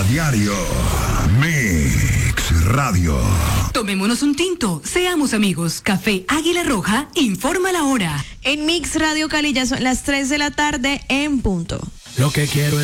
diario. Mix Radio. Tomémonos un tinto, seamos amigos. Café Águila Roja informa la hora. En Mix Radio Cali ya son las 3 de la tarde en punto. Lo que quiero es